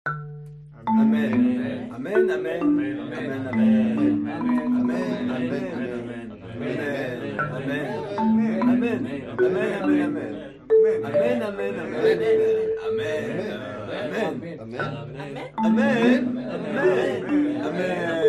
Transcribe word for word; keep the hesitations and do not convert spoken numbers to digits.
Amen. Amen. Amen. Amen. Amen. Amen. Amen. Amen. Amen. Amen. Amen. Amen, amen, amen, amen, amen, amen, amen, amen, amen, amen, amen.